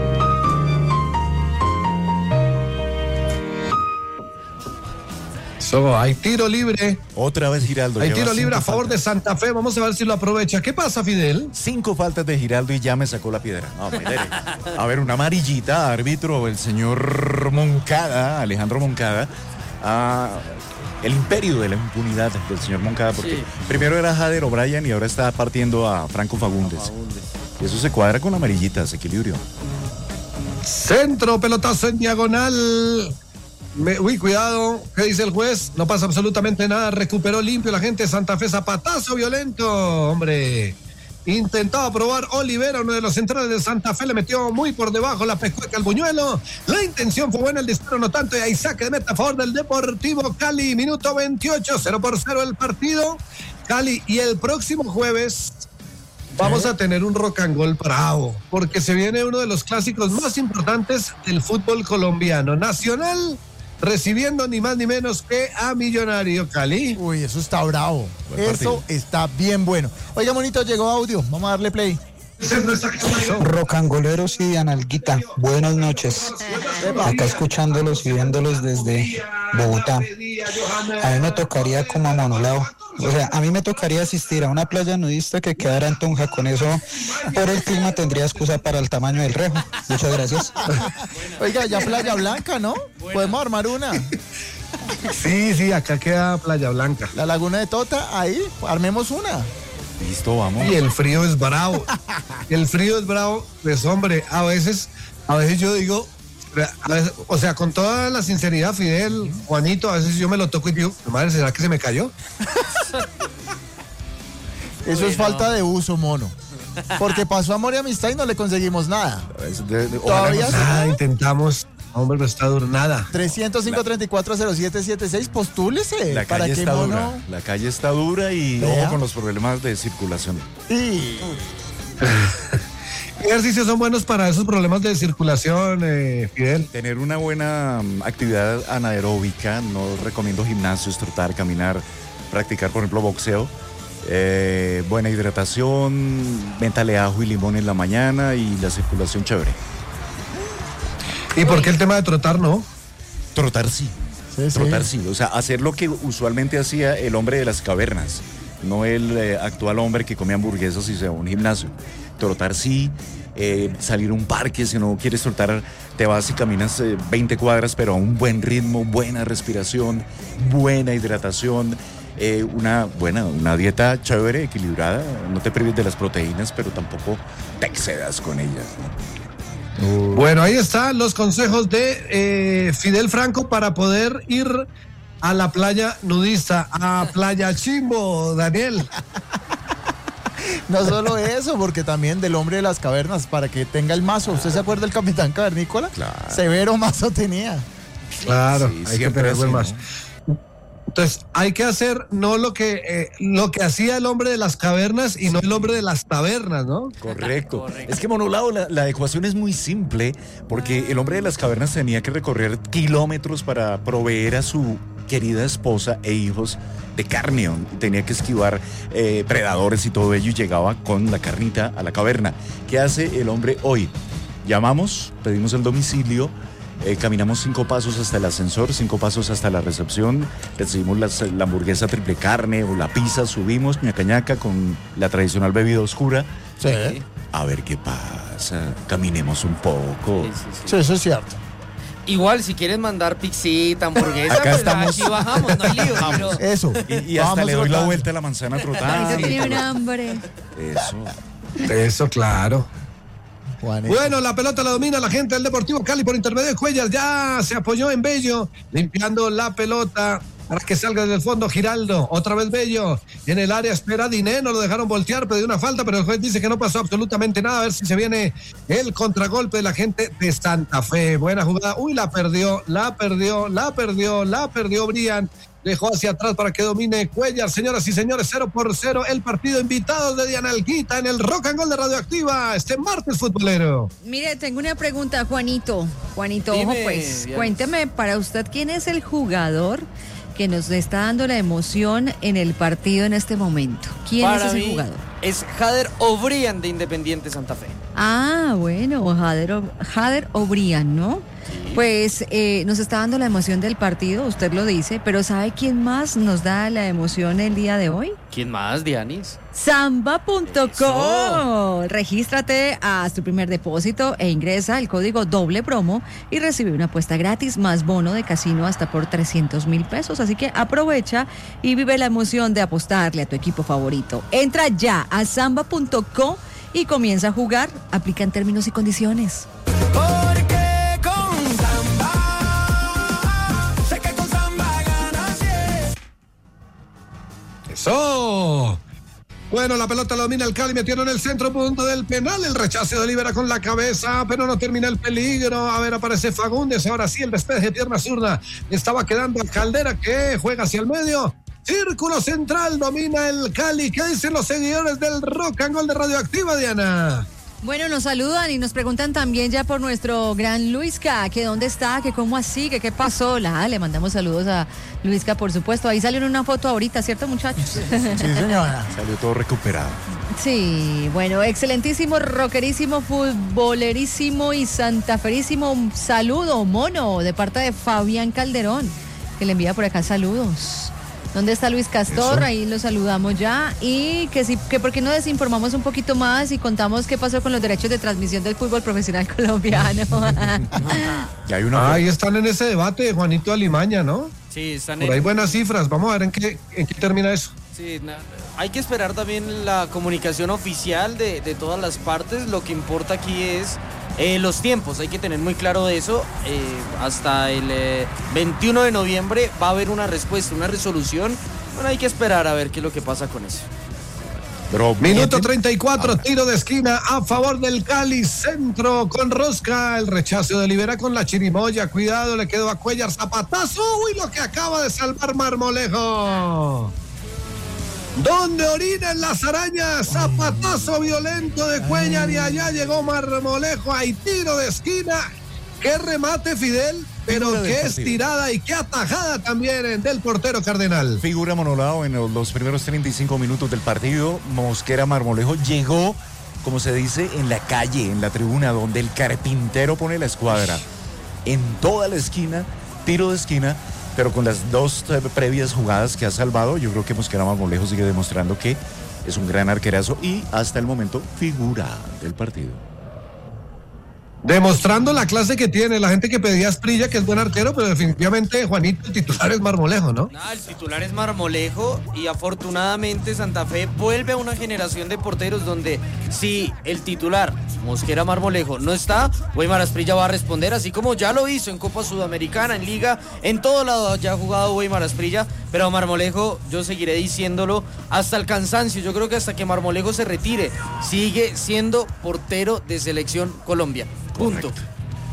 So, hay tiro libre, Otra vez Giraldo. hay lleva tiro libre a cinco favor de faltas. Santa Fe, vamos a ver si lo aprovecha. ¿Qué pasa, Fidel? Cinco faltas de Giraldo y ya me sacó la piedra. No, mire. A ver, una amarillita, árbitro, el señor Moncada, Alejandro Moncada. Ah, el imperio de la impunidad del señor Moncada, porque Sí. primero era Jader O'Brien y ahora está partiendo a Franco Fagundes. Y eso se cuadra con amarillitas, equilibrio. Centro, pelotazo en diagonal. Me, uy, cuidado, ¿qué dice el juez? No pasa absolutamente nada, recuperó limpio la gente de Santa Fe, zapatazo violento, hombre. Intentaba probar Olivera, uno de los centrales de Santa Fe, le metió muy por debajo la pescueca al buñuelo. La intención fue buena, el disparo no tanto, y ahí saque de meta a favor del Deportivo Cali. Minuto veintiocho, cero por cero el partido. Cali, y el próximo jueves vamos a tener un rock and roll bravo, porque se viene uno de los clásicos más importantes del fútbol colombiano. Nacional recibiendo ni más ni menos que a Millonario Cali. Uy, eso está bravo. Buen eso partido. Está bien bueno. Oiga, monito, llegó audio. Vamos a darle play. Rocangoleros y Dianalguita, buenas noches. Acá escuchándolos y viéndolos desde Bogotá. A mí me tocaría como a Monolao. O sea, a mí me tocaría asistir a una playa nudista que quedara en Tunja. Con eso, por el clima, tendría excusa para el tamaño del rejo. Muchas gracias. Oiga, ya Playa Blanca, ¿no? Bueno. Podemos armar una. Sí, sí, acá queda Playa Blanca. La Laguna de Tota, ahí, armemos una. Listo, vamos. Y el frío es bravo. El frío es bravo. Pues, hombre, a veces, a veces yo digo, a veces, o sea, con toda la sinceridad, Fidel, Juanito, a veces yo me lo toco y digo, madre, ¿será que se me cayó? Eso bueno. Es falta de uso, mono. Porque pasó amor y amistad y no le conseguimos nada. De, de, Todavía ah, intentamos. Hombre, no está duro nada. trescientos cinco, treinta y cuatro, cero siete setenta y seis, postúlese. La calle está mono... dura. La calle está dura y ¿Vea? Ojo con los problemas de circulación. Y... ¿Qué ejercicios son buenos para esos problemas de circulación, eh, Fidel? Tener una buena um, actividad anaeróbica. No recomiendo gimnasios, trotar, caminar, practicar, por ejemplo, boxeo. Eh, buena hidratación, métale ajo y limón en la mañana y la circulación chévere. ¿Y por qué el tema de trotar no? Trotar sí. sí Trotar sí. sí. O sea, hacer lo que usualmente hacía el hombre de las cavernas, no el eh, actual hombre que come hamburguesas y se va a un gimnasio. Trotar sí, eh, salir a un parque, si no quieres trotar, te vas y caminas eh, veinte cuadras, pero a un buen ritmo, buena respiración, buena hidratación, eh, una buena, una dieta chévere, equilibrada. No te prives de las proteínas, pero tampoco te excedas con ellas, ¿no? Bueno, ahí están los consejos de eh, Fidel Franco para poder ir a la playa nudista, a Playa Chimbo, Daniel. No solo eso, porque también del hombre de las cavernas, para que tenga el mazo. ¿Usted se acuerda del Capitán Cavernícola? Claro. Severo mazo tenía. Claro, sí, hay que tener buen mazo. ¿No? Entonces, hay que hacer no lo que eh, lo que hacía el hombre de las cavernas y no el hombre de las tabernas, ¿no? Correcto. Correcto. Es que, Monolao, la, la ecuación es muy simple, porque el hombre de las cavernas tenía que recorrer kilómetros para proveer a su querida esposa e hijos de carne. Tenía que esquivar eh, predadores y todo ello, y llegaba con la carnita a la caverna. ¿Qué hace el hombre hoy? Llamamos, pedimos el domicilio, Eh, caminamos cinco pasos hasta el ascensor, cinco pasos hasta la recepción, recibimos las, la hamburguesa triple carne o la pizza, subimos ñaca ñaca con la tradicional bebida oscura. Sí. A ver qué pasa, caminemos un poco. Sí, sí, sí. Sí, eso es cierto. Igual, si quieres mandar pixita, hamburguesa, acá pues estamos. Aquí bajamos, no hay lío. Pero... Eso. Y, y hasta Vamos le doy rotando. la vuelta a la manzana trotada. Ahorita tiene un hambre. Eso. Eso, claro. Juanito. Bueno, la pelota la domina la gente del Deportivo Cali por intermedio de Cuellar. Ya se apoyó en Bello, limpiando la pelota para que salga desde el fondo Giraldo. Otra vez Bello en el área, espera Diné, no lo dejaron voltear, pidió una falta, pero el juez dice que no pasó absolutamente nada. A ver si se viene el contragolpe de la gente de Santa Fe. Buena jugada. Uy, la perdió, la perdió, la perdió, la perdió Brian. Dejó hacia atrás para que domine Cuellar. Señoras y señores, cero por cero el partido. Invitados de Dianalguita en el Rock and Roll de Radioactiva este martes futbolero. Mire, tengo una pregunta, Juanito. Juanito, Dime, ojo pues, Dianis. cuénteme para usted quién es el jugador que nos está dando la emoción en el partido en este momento. ¿Quién Para es ese mí jugador? es Jader O'Brien de Independiente Santa Fe. Ah, bueno, Jader, O- Jader O'Brien, ¿no? Sí. Pues eh, nos está dando la emoción del partido, usted lo dice, pero ¿sabe quién más nos da la emoción el día de hoy? ¿Quién más, Dianis? Samba punto com. Eso. Regístrate a tu primer depósito e ingresa el código doble promo y recibe una apuesta gratis más bono de casino hasta por trescientos mil pesos. Así que aprovecha y vive la emoción de apostarle a tu equipo favorito. Entra ya a samba punto com y comienza a jugar. Aplican términos y condiciones. Porque Eso. Bueno, la pelota la domina el Cali, metieron en el centro punto del penal, el rechazo de Olivera con la cabeza, pero no termina el peligro. A ver, aparece Fagundes, ahora sí el despeje de pierna zurda, estaba quedando Caldera que juega hacia el medio. Círculo central, domina el Cali. ¿Qué dicen los seguidores del Rock and Gol de Radioactiva, Diana? Bueno, nos saludan y nos preguntan también ya por nuestro gran Luisca, que dónde está, que cómo así, que qué pasó. La, le mandamos saludos a Luisca, por supuesto. Ahí salió en una foto ahorita, ¿cierto, muchachos? Sí, señora. Salió todo recuperado. Sí, bueno, excelentísimo, rockerísimo, futbolerísimo y santaferísimo. Un saludo, mono, de parte de Fabián Calderón, que le envía por acá saludos. ¿Dónde está Luis Castor? Eso. Ahí lo saludamos ya. Y que sí, que por qué no desinformamos un poquito más y contamos qué pasó con los derechos de transmisión del fútbol profesional colombiano. Y hay una... Ahí están en ese debate, Juanito Alimaña, ¿no? Sí, están por en... ahí buenas cifras. Vamos a ver en qué, en qué termina eso. Sí, na... hay que esperar también la comunicación oficial de, de todas las partes. Lo que importa aquí es Eh, los tiempos, hay que tener muy claro de eso. Eh, hasta el eh, veintiuno de noviembre va a haber una respuesta, una resolución. Bueno, hay que esperar a ver qué es lo que pasa con eso. Pero, Minuto treinta y cuatro, tiro de esquina a favor del Cali, centro con rosca, el rechazo de Olivera con la chirimoya, cuidado, le quedó a Cuellar, zapatazo, uy, lo que acaba de salvar Marmolejo. ¿Dónde orinan las arañas? Zapatazo violento de Cuellar y allá llegó Marmolejo. Hay tiro de esquina. Qué remate, Fidel, pero qué estirada y qué atajada también del portero Cardenal. Figura Monolao en los primeros treinta y cinco minutos del partido. Mosquera Marmolejo llegó, como se dice, en la calle, en la tribuna, donde el carpintero pone la escuadra. En toda la esquina, tiro de esquina. Pero con las dos previas jugadas que ha salvado, yo creo que Mosquera Marmolejo sigue demostrando que es un gran arquerazo y hasta el momento figura del partido. Demostrando la clase que tiene la gente que pedía a Asprilla, que es buen arquero, pero definitivamente, Juanito, el titular es Marmolejo, ¿no? No, el titular es Marmolejo y afortunadamente Santa Fe vuelve a una generación de porteros donde si el titular, Mosquera Marmolejo, no está, Weimar Asprilla va a responder, así como ya lo hizo en Copa Sudamericana, en Liga, en todo lado ya ha jugado Weimar Asprilla, pero Marmolejo, yo seguiré diciéndolo hasta el cansancio, yo creo que hasta que Marmolejo se retire, sigue siendo portero de Selección Colombia. Punto. Correcto.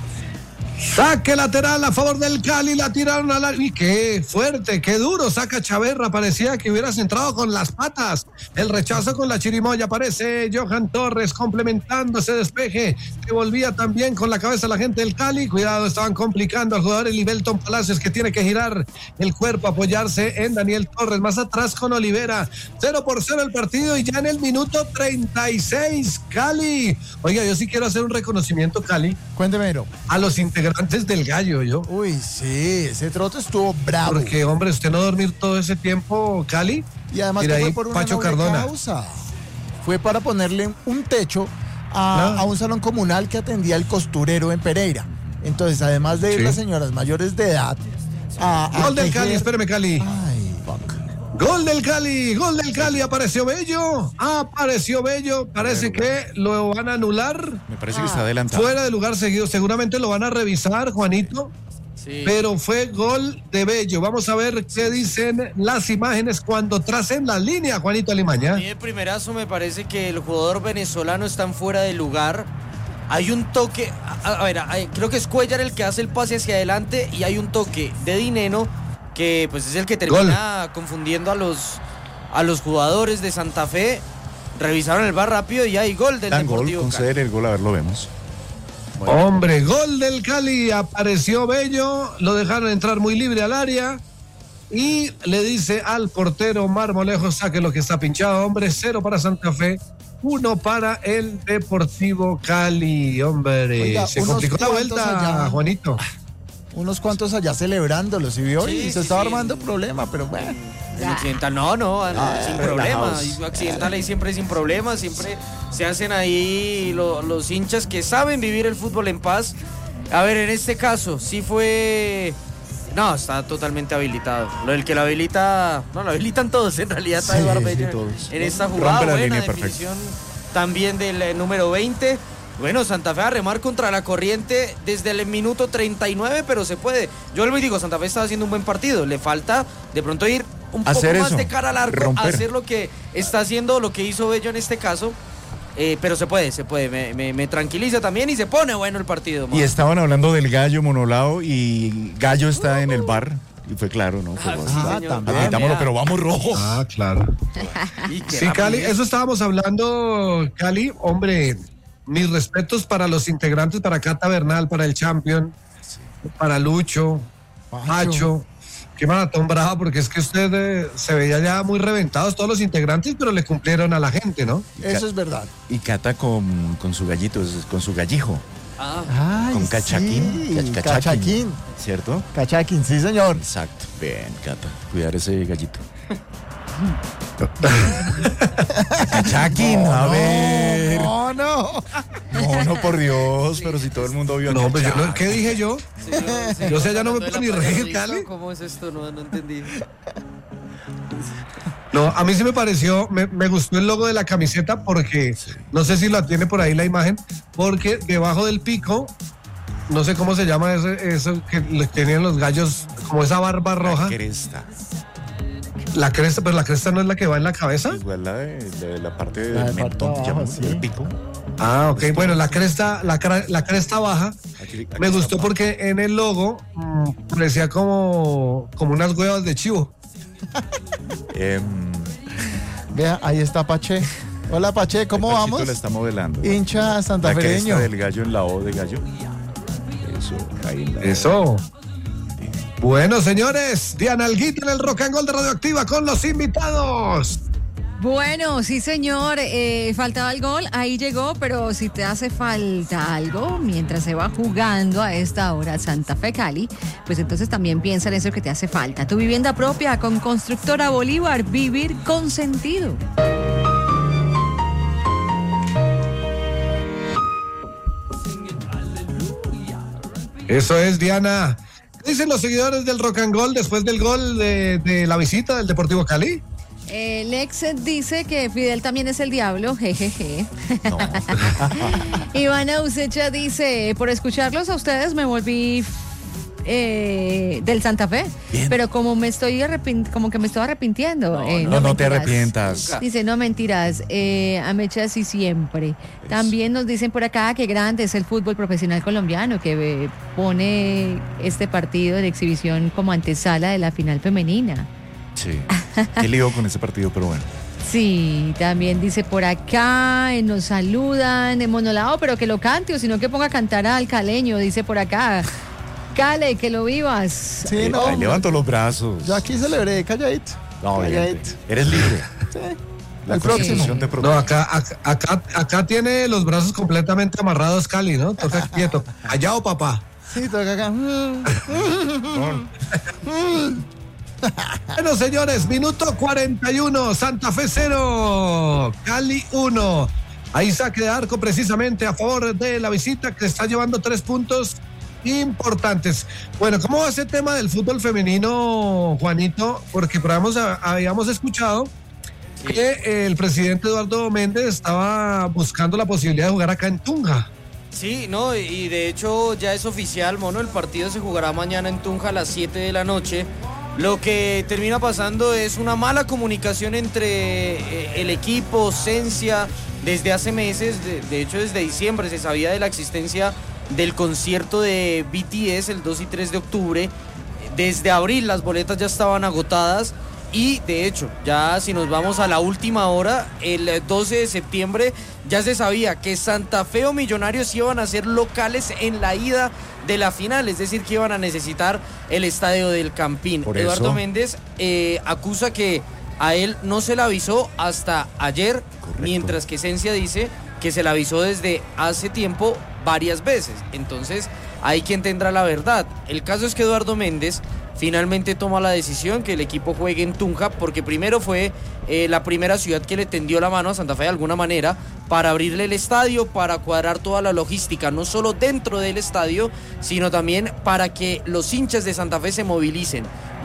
Saque lateral a favor del Cali, la tiraron a la... Y qué fuerte, qué duro, saca Chaverra, parecía que hubiera centrado con las patas. El rechazo con la chirimoya, aparece Johan Torres complementando ese despeje, que volvía también con la cabeza la gente del Cali. Cuidado, estaban complicando al jugador Elibelton Palacios, que tiene que girar el cuerpo, apoyarse en Daniel Torres, más atrás con Olivera. Cero por cero el partido y ya en el minuto treinta y seis, Cali. Oiga, yo sí quiero hacer un reconocimiento, Cali. Cuéntemelo. A los integrantes antes del gallo, yo. Uy, sí, ese trote estuvo bravo. Porque, hombre, usted no dormir todo ese tiempo, Cali. Y además que fue por una Pacho Cardona. Causa. Fue para ponerle un techo a, no. a un salón comunal que atendía el costurero en Pereira. Entonces, además de ir sí. las señoras mayores de edad a, a Gol del tejer... Cali, espérame, Cali. Ay, fuck. Gol del Cali, gol del Cali, apareció Bello, apareció Bello, parece que lo van a anular. Me parece que está adelantado. Fuera de lugar seguido, seguramente lo van a revisar, Juanito. Sí. Pero fue gol de Bello. Vamos a ver qué dicen las imágenes cuando tracen la línea, Juanito Alimaña. A mí de primerazo me parece que el jugador venezolano está en fuera de lugar. Hay un toque, a, a ver, hay, creo que es Cuellar el que hace el pase hacia adelante y hay un toque de Dineno que pues es el que termina gol. Confundiendo a los a los jugadores de Santa Fe. Revisaron el V A R rápido y hay gol del Dan Deportivo gol, conceder el gol, a ver, lo vemos. Bueno. Hombre, gol del Cali, apareció Bello, lo dejaron entrar muy libre al área y le dice al portero Marmolejo, saque lo que está pinchado, hombre, cero para Santa Fe, uno para el Deportivo Cali, hombre. Oiga, se complicó la vuelta, allá, Juanito. Unos cuantos allá celebrándolo, ¿sí vio? Sí, y se sí, estaba sí. armando problema, pero bueno. En Occidental no, no, ah, sin problema. Occidental ahí siempre sin problema, siempre se hacen ahí lo, los hinchas que saben vivir el fútbol en paz. A ver, en este caso, sí fue... No, está totalmente habilitado. Lo del que lo habilita... No, lo habilitan todos, en realidad está sí, Eduardo sí, Bello todos. En esta jugada. Rompe la buena línea, definición perfecto. También del eh, número veinte. Bueno, Santa Fe a remar contra la corriente desde el minuto treinta y nueve, pero se puede. Yo le digo, Santa Fe está haciendo un buen partido. Le falta de pronto ir un Hacer poco más eso, de cara al arco, romper. hacer lo que está haciendo, lo que hizo Bello en este caso. Eh, pero se puede, se puede, me, me, me tranquiliza también y se pone bueno el partido. Y estaban hablando del Gallo Monolao y Gallo está en el bar. Y fue claro, ¿no? Fue, Ah, bueno, sí, Ah, señor. también. admitámoslo, pero vamos rojo. Ah, claro. Y qué Sí, Cali, rapidez. eso estábamos hablando, Cali. Hombre, mis respetos para los integrantes, para Cata Bernal, para el Champion, para Lucho, Pacho. Qué maratón brava, porque es que usted eh, se veía ya muy reventados todos los integrantes, pero le cumplieron a la gente, ¿no? Eso es verdad. Y Cata con, con su gallito, es- con su gallijo. Ah, Ay, Con cachaquín. sí, Cach- cachaquín. ¿Cierto? Cachaquín, sí, señor. Exacto. Bien, Cata. Cuidar ese gallito. Cachaquín, a No, ver. No, no. No, no, por Dios, pero si todo el mundo vio a No, pues yo, Cachaquín. ¿qué dije yo? señor, señor, Yo sé, ya no me hablando de puedo ni la reír, Plaza Cali. Rizo, ¿cómo es esto? No, no entendí. No, a mí sí me pareció, me, me gustó el logo de la camiseta porque, no sé si la tiene por ahí la imagen, porque debajo del pico, no sé cómo se llama ese, eso que le tenían los gallos, como esa barba roja, La cresta. la cresta, pero la cresta no es la que va en la cabeza. Igual la de, de la parte La del de mentón, parte de llama, abajo, sí. del pico. Ah, ok, bueno, la cresta, la, cra- la cresta baja, Aquí- aquí me está. gustó porque en el logo mm, parecía como, como unas huevas de chivo. Em, Vea, ahí está Pache. Hola, Pache, ¿cómo Pachito vamos? la está modelando. Hincha La cresta santafereño. del gallo en la O de gallo. Eso, ahí en la O. Eso. Bueno, señores, Diana Alguita en el Rock and Roll de Radioactiva con los invitados. Bueno, sí señor, eh, faltaba el gol, ahí llegó, pero si te hace falta algo mientras se va jugando a esta hora Santa Fe Cali, pues entonces también piensa en eso que te hace falta. Tu vivienda propia con Constructora Bolívar, vivir con sentido. Eso es, Diana. ¿Qué dicen los seguidores del Rock and Roll después del gol de, de la visita del Deportivo Cali? Eh, Lex dice que Fidel también es el diablo, jejeje. No. Ivana Usecha dice, por escucharlos a ustedes me volví eh, del Santa Fe, Bien. pero como me estoy arrepin- como que me estoy arrepintiendo. No, eh, no, no te mentiras. arrepientas. Dice, no mentiras, eh, Amecha así siempre. También nos dicen por acá que grande es el fútbol profesional colombiano, que eh, pone este partido de exhibición como antesala de la final femenina. Sí. Qué lío con ese partido, pero bueno. Sí, también dice por acá, eh, nos saludan, de Monolao, pero que lo cante o sino que ponga a cantar al caleño, dice por acá. Cale, que lo vivas. Sí, Eh, no. ahí levanto los brazos. Yo aquí celebré, calladito. No, bien, calladito. eres libre. Sí. La El Constitución próximo. te No, protege. acá, acá, acá, acá tiene los brazos completamente amarrados Cali, ¿no? Toca quieto. Allá o papá. Sí, toca acá. Bueno, señores, minuto cuarenta y uno, Santa Fe cero, Cali uno. Ahí saque de arco precisamente a favor de la visita que está llevando tres puntos importantes. Bueno, ¿cómo va ese tema del fútbol femenino, Juanito? Porque por ahí hemos- habíamos escuchado que el presidente Eduardo Méndez estaba buscando la posibilidad de jugar acá en Tunja. Sí, no, y de hecho ya es oficial, mono, el partido se jugará mañana en Tunja a las siete de la noche. Lo que termina pasando es una mala comunicación entre eh, el equipo, Cencia, desde hace meses, de, de hecho desde diciembre se sabía de la existencia del concierto de B T S el dos y tres de octubre. Desde abril las boletas ya estaban agotadas y de hecho ya si nos vamos a la última hora, el doce de septiembre ya se sabía que Santa Fe o Millonarios iban a ser locales en la ida de la final, es decir que iban a necesitar el estadio del Campín. Por Eduardo eso. Méndez eh, acusa que a él no se le avisó hasta ayer, Correcto. mientras que Cencia dice que se le avisó desde hace tiempo varias veces. Entonces, hay quien tendrá la verdad. El caso es que Eduardo Méndez finalmente toma la decisión que el equipo juegue en Tunja, porque primero fue eh, la primera ciudad que le tendió la mano a Santa Fe de alguna manera para abrirle el estadio, para cuadrar toda la logística, no solo dentro del estadio, sino también para que los hinchas de Santa Fe se movilicen.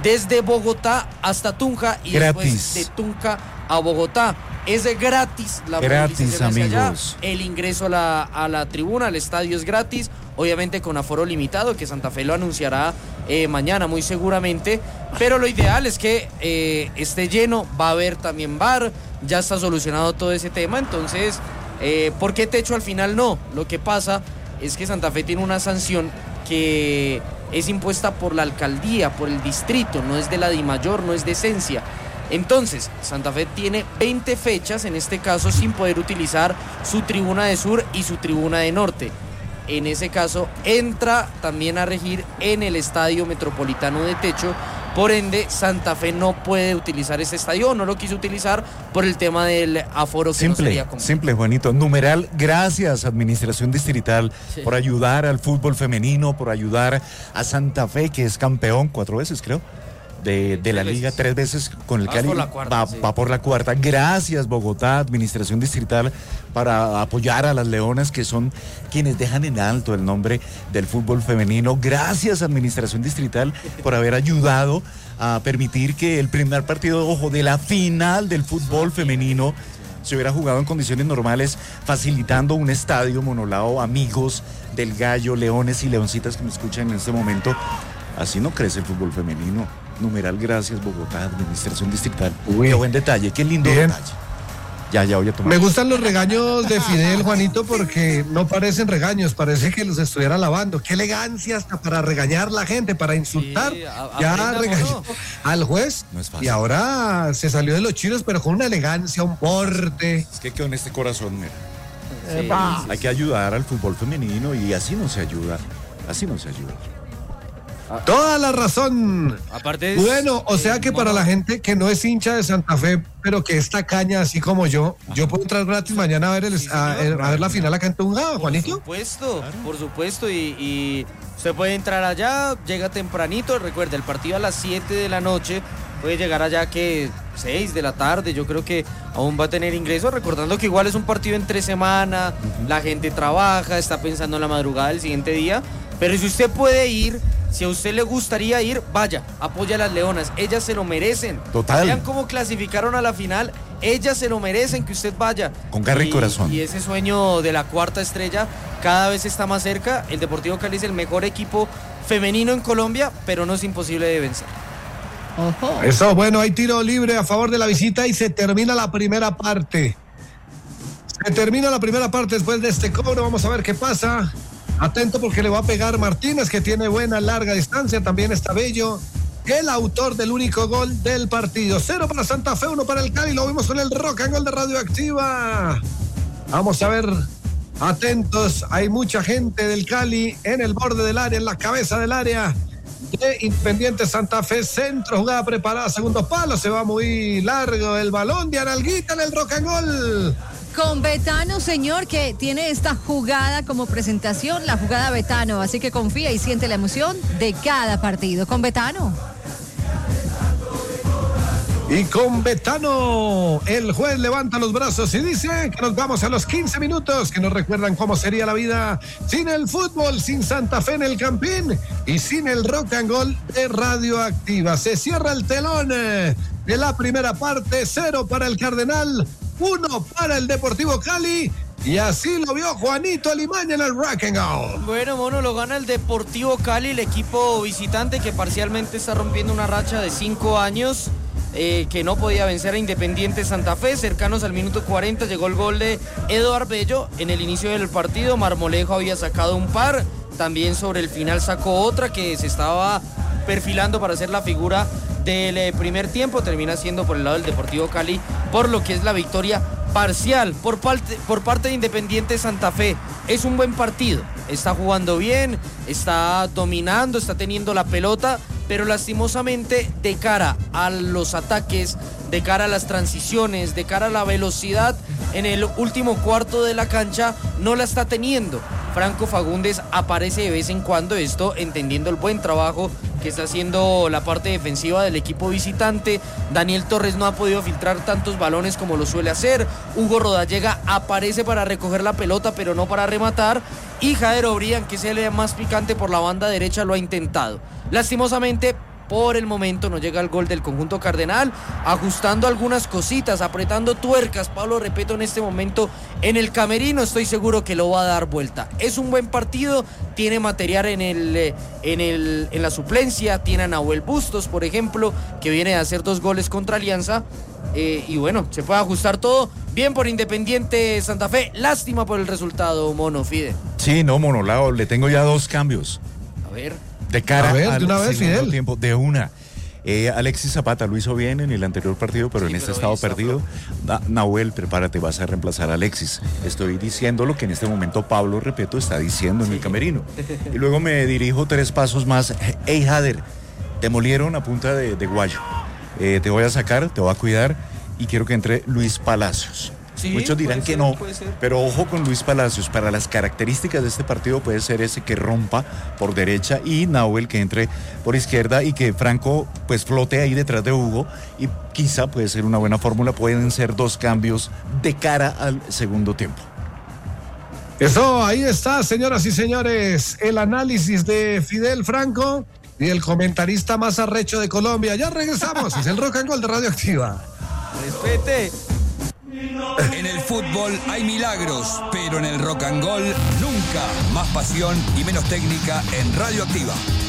desde Bogotá hasta Tunja y gratis. después de Tunja a Bogotá. Es gratis la gratis, movilización hacia allá. amigos. El ingreso a la, a la tribuna, al estadio es gratis, obviamente con aforo limitado, que Santa Fe lo anunciará eh, mañana muy seguramente, pero lo ideal es que eh, esté lleno, va a haber también bar, ya está solucionado todo ese tema, entonces, eh, ¿por qué techo al final no? Lo que pasa es que Santa Fe tiene una sanción que es impuesta por la alcaldía, por el distrito, no es de la DIMAYOR, no es de Esencia. Entonces, Santa Fe tiene veinte fechas, en este caso, sin poder utilizar su tribuna de sur y su tribuna de norte. En ese caso, entra también a regir en el Estadio Metropolitano de Techo. Por ende, Santa Fe no puede utilizar ese estadio, o no lo quiso utilizar por el tema del aforo que Simple, no sería común. simple, Juanito. Numeral, gracias, Administración Distrital, Sí. por ayudar al fútbol femenino, por ayudar a Santa Fe, que es campeón cuatro veces, creo. De, de la Tres liga, veces. tres veces con el Va Cali, por la cuarta, va, sí. va por la cuarta. Gracias, Bogotá, Administración Distrital, para apoyar a las Leonas, que son quienes dejan en alto el nombre del fútbol femenino. Gracias, Administración Distrital, por haber ayudado a permitir que el primer partido, ojo, de la final del fútbol femenino se hubiera jugado en condiciones normales, facilitando un estadio monolao. Amigos del Gallo, Leones y Leoncitas que me escuchan en este momento, así no crece el fútbol femenino. Numeral, gracias, Bogotá, Administración Distrital. Uy. Qué buen detalle, qué lindo Bien. detalle. Ya, ya voy a tomar. Me gustan los regaños de Fidel, Juanito, porque no parecen regaños, parece que los estuviera lavando. Qué elegancia hasta para regañar la gente, para insultar. Sí, a- ya aprenda, regañó ¿no? al juez No es fácil. y ahora se salió de los chinos, pero con una elegancia, un porte. Es que quedó en este corazón, mira. Sí. Hay que ayudar al fútbol femenino y así no se ayuda. Así no se ayuda. Toda la razón. Aparte es, Bueno, o sea eh, que para mono- la gente que no es hincha de Santa Fe, pero que está caña así como yo, yo puedo entrar gratis mañana a ver el, Sí, a, señor. a ver la final acá en Tunja, Por Juanito. supuesto, por supuesto, y, y usted puede entrar allá, llega tempranito, recuerde, el partido a las siete de la noche, puede llegar allá que seis de la tarde, yo creo que aún va a tener ingreso, recordando que igual es un partido entre semana, la gente trabaja, está pensando en la madrugada del siguiente día, pero si usted puede ir, si a usted le gustaría ir, vaya, apoya a las Leonas, ellas se lo merecen. Total. Vean cómo clasificaron a la final, ellas se lo merecen que usted vaya. Con garra y corazón. Y ese sueño de la cuarta estrella cada vez está más cerca. El Deportivo Cali es el mejor equipo femenino en Colombia, pero no es imposible de vencer. Ojo. Eso, bueno, hay tiro libre a favor de la visita y se termina la primera parte. Se termina la primera parte después de este cobro. Vamos a ver qué pasa. Atento porque le va a pegar Martínez, que tiene buena larga distancia. También está Bello, el autor del único gol del partido. Cero para Santa Fe, uno para el Cali. Lo vimos con el rock and gol de Radioactiva. Vamos a ver. Atentos, hay mucha gente del Cali en el borde del área, en la cabeza del área de Independiente Santa Fe. Centro, jugada preparada, segundo palo, se va muy largo el balón de Analguita en el rock and gol. Con Betano, señor, que tiene esta jugada como presentación, la jugada Betano. Así que confía y siente la emoción de cada partido. Con Betano. Y con Betano, el juez levanta los brazos y dice que nos vamos a los quince minutos, que nos recuerdan cómo sería la vida sin el fútbol, sin Santa Fe en el Campín y sin el rock and roll de Radioactiva. Se cierra el telón eh, de la primera parte, cero para el Cardenal, uno para el Deportivo Cali. Y así lo vio Juanito Alimaña en el rock and roll. Bueno, mono, lo gana el Deportivo Cali, el equipo visitante que parcialmente está rompiendo una racha de cinco años. Eh, que no podía vencer a Independiente Santa Fe. Cercanos al minuto cuarenta llegó el gol de Eduard Bello. En el inicio del partido Marmolejo había sacado un par, también sobre el final sacó otra que se estaba perfilando para ser la figura del eh, primer tiempo. Termina siendo por el lado del Deportivo Cali, por lo que es la victoria parcial por parte, por parte de Independiente Santa Fe. Es un buen partido, está jugando bien, está dominando, está teniendo la pelota, pero lastimosamente de cara a los ataques, de cara a las transiciones, de cara a la velocidad, en el último cuarto de la cancha no la está teniendo. Franco Fagundes aparece de vez en cuando, esto entendiendo el buen trabajo que está haciendo la parte defensiva del equipo visitante. Daniel Torres no ha podido filtrar tantos balones como lo suele hacer. Hugo Rodallega aparece para recoger la pelota, pero no para rematar. Y Jader Obrian, que es el más picante por la banda derecha, lo ha intentado. Lastimosamente, por el momento no llega el gol del conjunto cardenal, ajustando algunas cositas, apretando tuercas. Pablo Repeto en este momento en el camerino, estoy seguro que lo va a dar vuelta. Es un buen partido, tiene material en el, en el, en la suplencia, tiene a Nahuel Bustos, por ejemplo, que viene a hacer dos goles contra Alianza. Eh, y bueno, se puede ajustar todo. Bien por Independiente Santa Fe. Lástima por el resultado, Mono, Fide. Sí, no, Monolao, le tengo ya dos cambios. A ver. De cara A ver, de al una vez, segundo Fidel. tiempo. De una. Eh, Alexis Zapata lo hizo bien en el anterior partido, pero Sí, en este pero estado hoy está perdido. Na- Nahuel, prepárate, vas a reemplazar a Alexis. Estoy diciendo lo que en este momento Pablo Repeto está diciendo en el camerino. Y luego me dirijo tres pasos más. Ey, Jader, te molieron a punta de, de guayo. Eh, te voy a sacar, te voy a cuidar y quiero que entre Luis Palacios. Sí, Muchos dirán puede que ser, no, puede ser. pero ojo con Luis Palacios. Para las características de este partido puede ser ese que rompa por derecha y Nahuel que entre por izquierda y que Franco pues flote ahí detrás de Hugo y quizá puede ser una buena fórmula. Pueden ser dos cambios de cara al segundo tiempo. Eso, ahí está, señoras y señores, el análisis de Fidel Franco y el comentarista más arrecho de Colombia. Ya regresamos, es el Rock and Roll de Radioactiva. Respete. En el fútbol hay milagros, pero en el rock and roll nunca. Más pasión y menos técnica en Radioactiva.